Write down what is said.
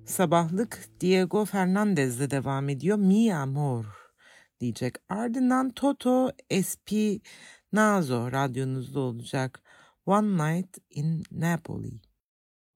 Sabahlık Diego Fernandez'le devam ediyor. Mi Amor diyecek. Ardından Toto Espinazo radyonuzda olacak. One Night in Napoli.